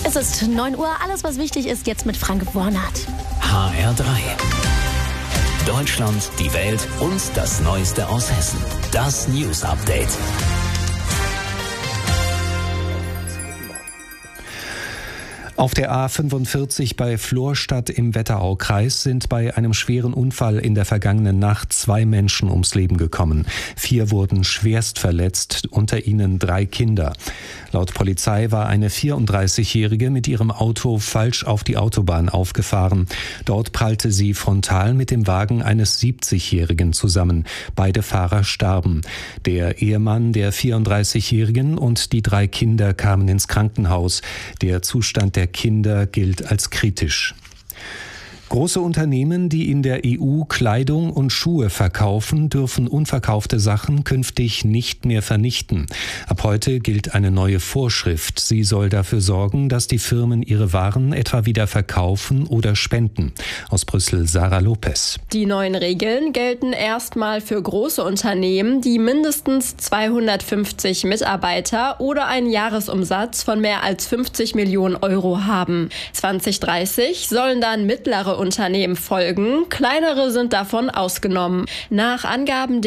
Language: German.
Es ist 9 Uhr. Alles, was wichtig ist, jetzt mit Frank Wornert. HR3. Deutschland, die Welt und das Neueste aus Hessen. Das News Update. Auf der A45 bei Florstadt im Wetteraukreis sind bei einem schweren Unfall in der vergangenen Nacht 2 Menschen ums Leben gekommen. 4 wurden schwerst verletzt, unter ihnen 3 Kinder. Laut Polizei war eine 34-Jährige mit ihrem Auto falsch auf die Autobahn aufgefahren. Dort prallte sie frontal mit dem Wagen eines 70-Jährigen zusammen. Beide Fahrer starben. Der Ehemann der 34-Jährigen und die 3 Kinder kamen ins Krankenhaus. Der Zustand der Kinder gilt als kritisch. Große Unternehmen, die in der EU Kleidung und Schuhe verkaufen, dürfen unverkaufte Sachen künftig nicht mehr vernichten. Ab heute gilt eine neue Vorschrift. Sie soll dafür sorgen, dass die Firmen ihre Waren etwa wieder verkaufen oder spenden. Aus Brüssel Sarah Lopez. Die neuen Regeln gelten erstmal für große Unternehmen, die mindestens 250 Mitarbeiter oder einen Jahresumsatz von mehr als 50 Millionen Euro haben. 2030 sollen dann mittlere Unternehmen folgen, kleinere sind davon ausgenommen. Nach Angaben